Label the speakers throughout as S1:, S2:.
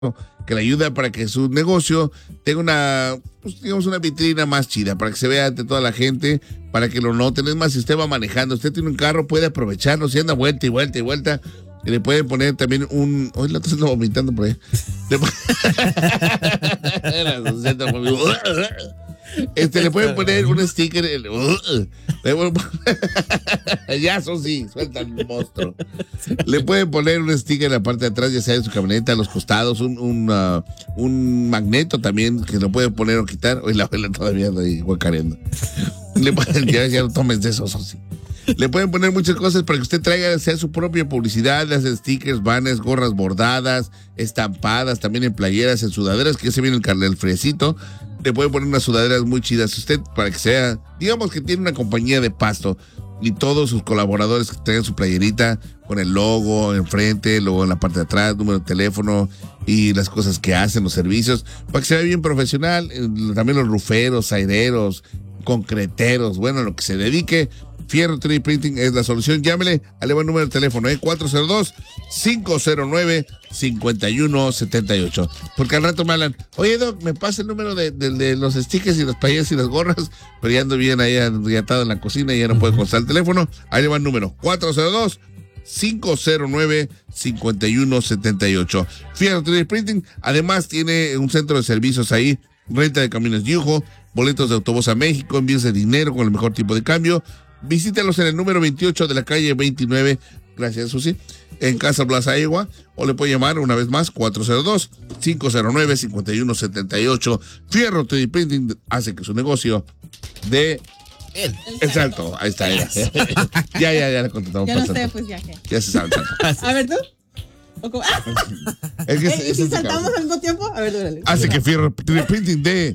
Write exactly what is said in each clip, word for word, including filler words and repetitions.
S1: que le ayuda para que su negocio tenga una, pues, digamos, una vitrina más chida, para que se vea ante toda la gente, para que lo noten. Es más, si usted va manejando, usted tiene un carro, puede aprovecharlo, si anda vuelta y vuelta y vuelta, y le pueden poner también un... Hoy la estoy vomitando por ahí. Este, le pueden poner un sticker. El, uh, ya, eso sí, suelta el monstruo. Le pueden poner un sticker en la parte de atrás, ya sea de su camioneta, a los costados, un, un, uh, un magneto también que lo pueden poner o quitar. Hoy la abuela todavía anda ahí guacareando. Le pueden, ya, ya no tomes de esos, eso sí. Le pueden poner muchas cosas para que usted traiga, sea su propia publicidad, le hacen stickers, banners, gorras bordadas, estampadas, también en playeras, en sudaderas, que ya se viene el carnel fresito. Le pueden poner unas sudaderas muy chidas. Usted, para que sea, digamos que tiene una compañía de pasto y todos sus colaboradores que traigan su playerita con el logo enfrente, luego en la parte de atrás, número de teléfono y las cosas que hacen, los servicios, para que se vea bien profesional. También los ruferos, aireros, concreteros, bueno, lo que se dedique. Fierro tres D Printing es la solución. Llámele al buen número de teléfono, ¿eh? cuatro cero dos, cinco cero nueve, cinco uno siete ocho. Porque al rato me hablan, oye, Doc, me pasa el número de, de, de los stickers y las playeras y las gorras, pero ya ando bien ahí atado en la cocina y ya no puedo contestar el teléfono. Ahí le va el número, cuatro cero dos, cinco cero nueve, cinco uno siete ocho. Fierro tres D Printing, además tiene un centro de servicios ahí, renta de camiones Yujo, boletos de autobús a México, envíos de dinero con el mejor tipo de cambio. Visítelos en el número veintiocho de la calle veintinueve, gracias Susi, en Casa Plaza Iowa, o le puede llamar una vez más, cuatro cero dos, cinco cero nueve, cinco uno siete ocho. Fierro tres D Printing hace que su negocio de el, el salto. Ahí está, ya, ya, ya, ya le contestamos.
S2: Ya no sé, pues ya que.
S1: Ya se sabe.
S2: A ver tú. ¡Ah! Es que ¿Eh, ¿Y si saltamos al mismo tiempo? A ver, dúrale.
S1: Hace que Fierro tres D Printing de...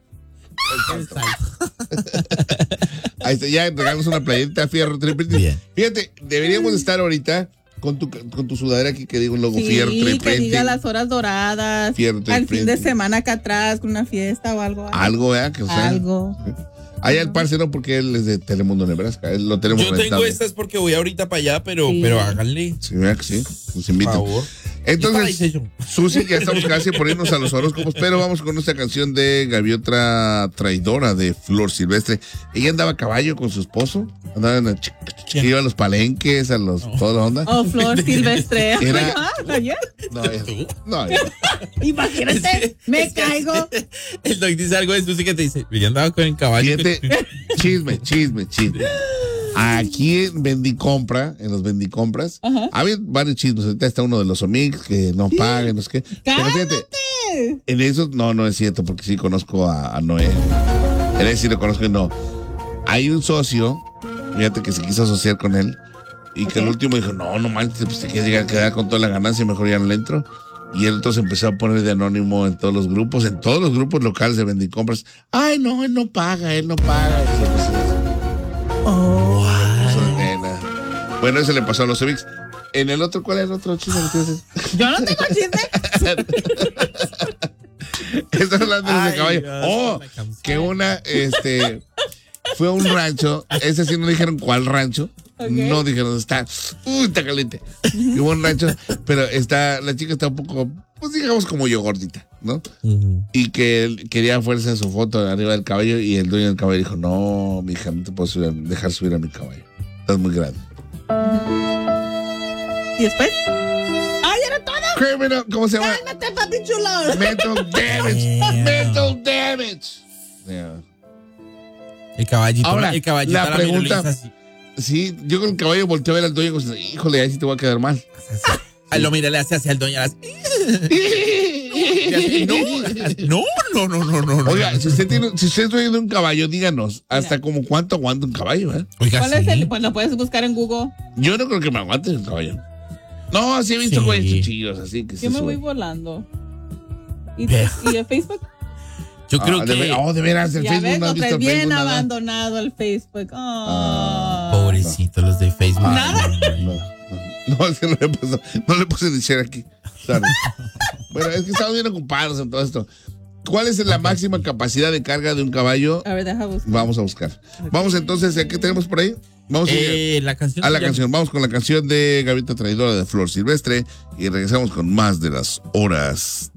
S1: Ahí está, ya entregamos una playerita a Fierro tres D Printing. Fíjate, deberíamos estar ahorita con tu, con tu sudadera aquí que diga un logo
S2: sí,
S1: Fierro tres D Printing.
S2: Que diga las horas doradas.
S1: Fierro tres D
S2: al
S1: Printing.
S2: Fin de semana acá atrás con una fiesta o algo.
S1: Algo, ¿eh? Que, o sea,
S2: algo.
S1: Allá el parce no, porque él es de Telemundo, Nebraska. Él lo tenemos
S3: Yo
S1: rentado.
S3: tengo estas porque voy ahorita para allá, pero, sí. pero háganle.
S1: Sí, vea que sí. Nos invitan.
S3: Por favor.
S1: Entonces, Susi, ya estamos casi por irnos a los horóscopos, pero vamos con nuestra canción de Gaviota Traidora de Flor Silvestre. Ella andaba a caballo con su esposo, andaba en la, iba a los palenques, a los, no. toda la onda.
S2: Oh, Flor Silvestre.
S1: Era,
S2: ¿No, ayer?
S1: No, no, no.
S2: Imagínate, me es que, caigo.
S3: El doc dice algo de Susi que te dice, yo andaba con el caballo.
S1: Fíjate, chisme, chisme, chisme. Aquí en Vendicompra, en los Vendicompras, uh-huh. había varios chismes. Ahorita está uno de los Omix que no pagan, no sé qué. Pero fíjate, en eso no, no es cierto, porque sí conozco a, a Noé. Él sí lo conozco y no. Hay un socio, fíjate que se quiso asociar con él y okay. que el último dijo, no, no manches, pues te quieres llegar a quedar con toda la ganancia, mejor ya no le entro. Y él entonces empezó a poner de anónimo en todos los grupos, en todos los grupos locales de Vendicompras. Ay, no, él no paga, él no paga. Oh, bueno, eso le pasó a los Omix. En el otro, ¿cuál es el otro chisme?
S2: Yo no tengo chisme.
S1: Están hablando de ese caballo. Oh, que una, este, fue a un rancho. Ese sí no dijeron cuál rancho. Okay. No dijeron, está, uy, está caliente. Y hubo un rancho, pero está, la chica está un poco, pues digamos como yo gordita, ¿no? Uh-huh. Y que él quería fuerza su foto arriba del caballo y el dueño del caballo dijo, no, mija, no te puedo subir, dejar subir a mi caballo. Estás muy grande.
S2: ¿Y después? ¡Ay, era todo!
S1: Criminal, ¿cómo se llama?
S2: ¡Cálmate, papi chulo!
S1: Mental damage. Mental damage. Yeah.
S3: El caballito.
S1: Ahora,
S3: el caballito
S1: la pregunta... Sí, yo con el caballo volteé a ver al dueño y digo, híjole, ahí sí te voy a quedar mal.
S3: Ay, lo mira, le hace hacia el dueño. No, no, no, no, no.
S1: Oiga, no. si usted tiene, si usted es dueño de un caballo, díganos, hasta como cuánto aguanta un caballo, ¿eh?
S2: Oiga, ¿cuál sí. es el? Pues lo puedes buscar en Google.
S1: Yo no creo que me aguante el caballo. No, sí he visto güeyes sí. chillos, así que
S2: Yo
S1: se
S2: me
S1: sube.
S2: voy volando. ¿Y, ¿Y el Facebook?
S3: Yo creo
S1: ah,
S3: que...
S1: De, oh, de veras, el
S2: ya
S1: Facebook
S2: ves,
S1: no has visto el
S2: bien
S1: Facebook
S2: abandonado nada. El Facebook. Oh.
S3: Ah, pobrecito no. los de Facebook.
S1: Ah,
S2: ¿Nada?
S1: No, no, no, no, es que no le puse, no le puse de share aquí. Sorry. Bueno, es que estamos bien ocupados en todo esto. ¿Cuál es la okay. máxima capacidad de carga de un caballo?
S2: A ver, deja buscar.
S1: Vamos a buscar. Okay. Vamos entonces, ¿qué tenemos por ahí? Vamos a,
S3: eh, la canción
S1: a la
S3: ya...
S1: canción. Vamos con la canción de Gaviota Traidora de Flor Silvestre y regresamos con más de las horas